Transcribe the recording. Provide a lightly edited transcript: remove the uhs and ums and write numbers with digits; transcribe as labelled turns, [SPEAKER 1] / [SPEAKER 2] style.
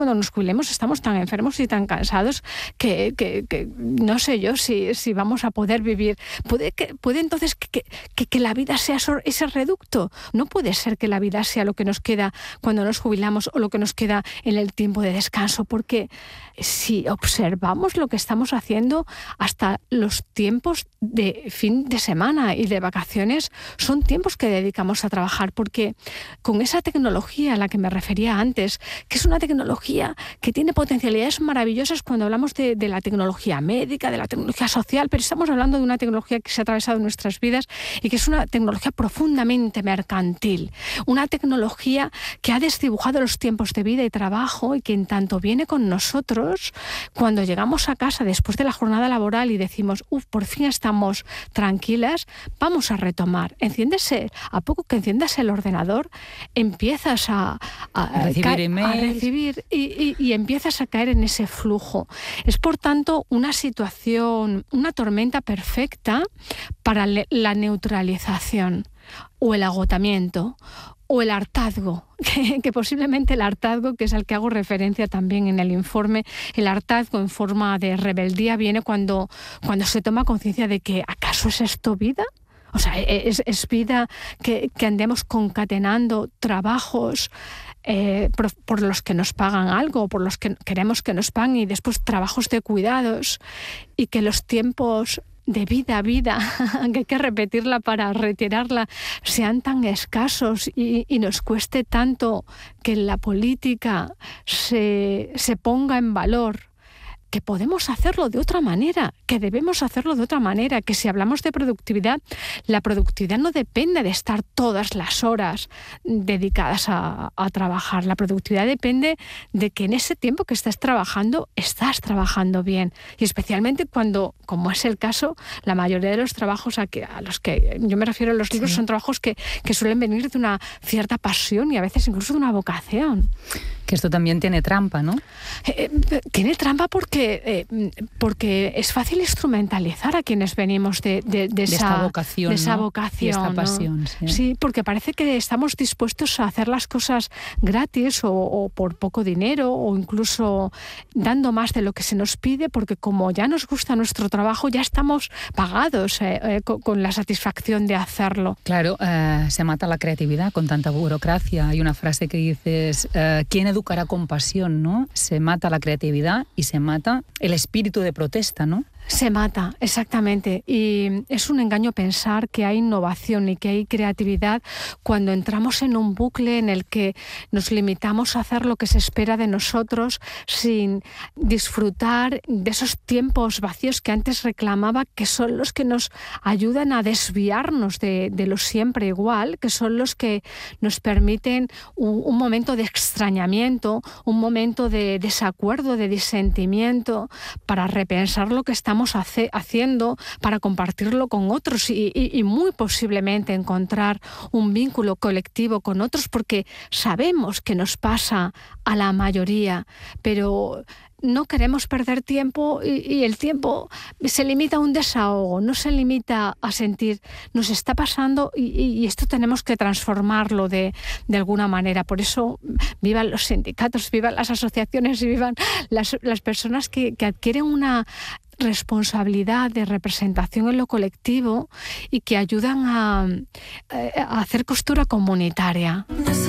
[SPEAKER 1] cuando nos jubilemos estamos tan enfermos y tan cansados que no sé yo si vamos a poder vivir. ¿Puede entonces que la vida sea ese reducto? No puede ser que la vida sea lo que nos queda cuando nos jubilamos o lo que nos queda en el tiempo de descanso, porque si observamos lo que estamos haciendo, hasta los tiempos de fin de semana y de vacaciones son tiempos que dedicamos a trabajar, porque con esa tecnología a la que me refería antes, que es una tecnología que tiene potencialidades maravillosas cuando hablamos de la tecnología médica, de la tecnología social, pero estamos hablando de una tecnología que se ha atravesado en nuestras vidas y que es una tecnología profundamente mercantil, una tecnología que ha desdibujado los tiempos de vida y trabajo y que en tanto viene con nosotros cuando llegamos a casa después de la jornada laboral y decimos, por fin estamos tranquilas, vamos a retomar. A poco que enciendas el ordenador, empiezas a recibir y empiezas a caer en ese flujo. Es, por tanto, una situación, una tormenta perfecta para la neutralización o el agotamiento o el hartazgo, que posiblemente el hartazgo, que es al que hago referencia también en el informe, el hartazgo en forma de rebeldía viene cuando se toma conciencia de que ¿acaso es esto vida? O sea, es vida que andemos concatenando trabajos por los que nos pagan algo, por los que queremos que nos paguen, y después trabajos de cuidados, y que los tiempos de vida, que hay que repetirla para retirarla, sean tan escasos y nos cueste tanto que en la política se ponga en valor que podemos hacerlo de otra manera, que debemos hacerlo de otra manera, que si hablamos de productividad, la productividad no depende de estar todas las horas dedicadas a trabajar. La productividad depende de que en ese tiempo que estás trabajando bien. Y especialmente cuando, como es el caso, la mayoría de los trabajos a los que yo me refiero en los libros son trabajos que suelen venir de una cierta pasión y a veces incluso de una vocación.
[SPEAKER 2] Que esto también tiene trampa, ¿no?
[SPEAKER 1] Tiene trampa porque es fácil instrumentalizar a quienes venimos de esa vocación.
[SPEAKER 2] Y esta
[SPEAKER 1] ¿no?
[SPEAKER 2] pasión.
[SPEAKER 1] Sí, porque parece que estamos dispuestos a hacer las cosas gratis o por poco dinero o incluso dando más de lo que se nos pide, porque como ya nos gusta nuestro trabajo, ya estamos pagados con la satisfacción de hacerlo.
[SPEAKER 2] Claro, se mata la creatividad con tanta burocracia. Hay una frase que dices, ¿quién educará con pasión, no? Se mata la creatividad y se mata el espíritu de protesta, ¿no?
[SPEAKER 1] Se mata, exactamente. Y es un engaño pensar que hay innovación y que hay creatividad cuando entramos en un bucle en el que nos limitamos a hacer lo que se espera de nosotros sin disfrutar de esos tiempos vacíos que antes reclamaba, que son los que nos ayudan a desviarnos de lo siempre igual, que son los que nos permiten un momento de extrañamiento, un momento de desacuerdo, de disentimiento, para repensar lo que estamos haciendo, para compartirlo con otros y muy posiblemente encontrar un vínculo colectivo con otros, porque sabemos que nos pasa a la mayoría, pero no queremos perder tiempo y el tiempo se limita a un desahogo, no se limita a sentir, nos está pasando y esto tenemos que transformarlo de alguna manera. Por eso vivan los sindicatos, vivan las asociaciones y vivan las personas que adquieren una responsabilidad de representación en lo colectivo y que ayudan a hacer costura comunitaria.